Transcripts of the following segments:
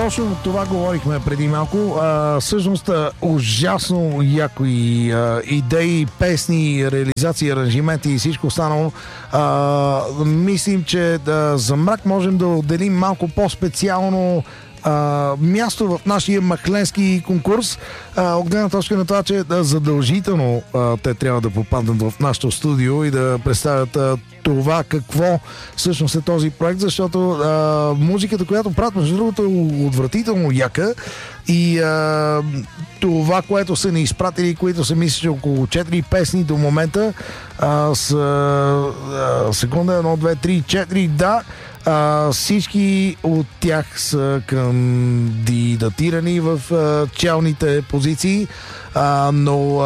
точно това говорихме преди малко. Всъщност ужасно якои идеи, песни, реализации, аранжименти и всичко останало. Мислим, че за мрак можем да отделим малко по-специално място в нашия махленски конкурс, от гледна точка на това, че задължително те трябва да попаднат в нашото студио и да представят това какво всъщност е този проект, защото музиката, която правят, между другото, е отвратително яка и това, което са ни изпратили, които са, мисля, около 4 песни до момента, с секунда, 1, 2, 3, 4, да, всички от тях са кандидатирани в челните позиции, но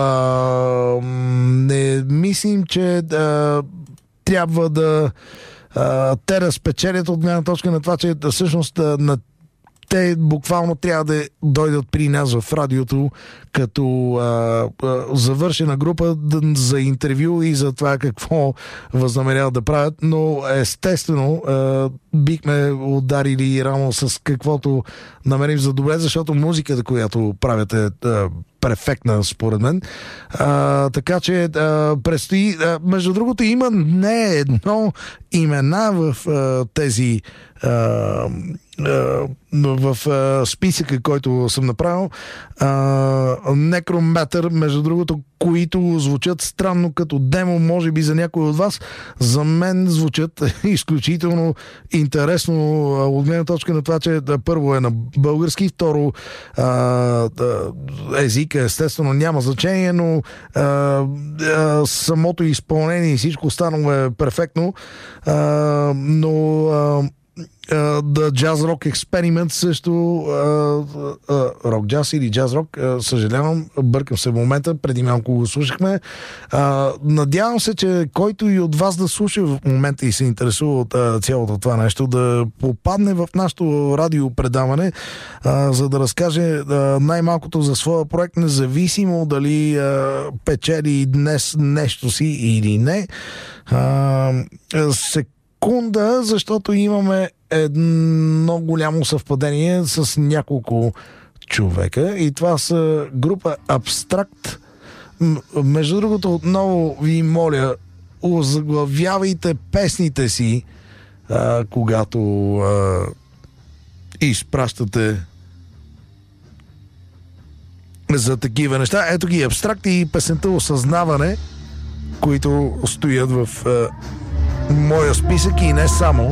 не мислим, че трябва да те разпечелят от гледна точка на това, че всъщност те буквално трябва да дойдат при нас в радиото като завършена група за интервю и за това какво възнамеряват да правят, но естествено бихме ударили рано с каквото намерим за добре, защото музиката, която правят е перфектна според мен. Така че предстои, между другото има не едно имена в тези в списъка, който съм направил. Necromatter, между другото, които звучат странно като демо, може би за някой от вас, за мен звучат изключително интересно от гледна точка на това, че първо е на български, второ езика естествено няма значение, но самото изпълнение и всичко останало е перфектно, но The Jazz Rock Experiment също рок джаз или джаз рок, съжалявам, бъркам се в момента, преди малко го слушахме. Надявам се, че който и от вас да слуша в момента и се интересува от цялото това нещо, да попадне в нашото радиопредаване, за да разкаже най-малкото за своя проект, независимо дали печели днес нещо си или не. Секунда, защото имаме едно голямо съвпадение с няколко човека и това са група Абстракт. Между другото, отново ви моля, озаглавявайте песните си, когато изпращате за такива неща. Ето ги Абстракт и песента Осъзнаване, които стоят в моя списък и не само.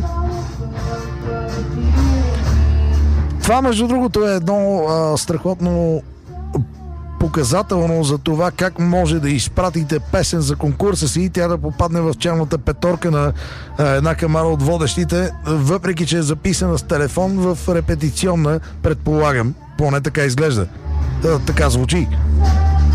Това, между другото, е едно страхотно показателно за това как може да изпратите песен за конкурса си и тя да попадне в челната петорка на една камара от водещите, въпреки че е записана с телефон в репетиционна, предполагам, поне така изглежда. Така звучи.